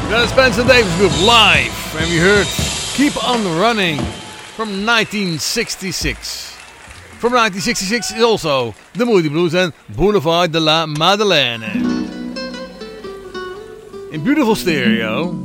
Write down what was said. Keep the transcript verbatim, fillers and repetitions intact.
That is Spencer Davis Group live, and we heard Keep On Running from nineteen sixty-six. From nineteen sixty-six is also the Moody Blues and Boulevard de la Madeleine. In beautiful stereo,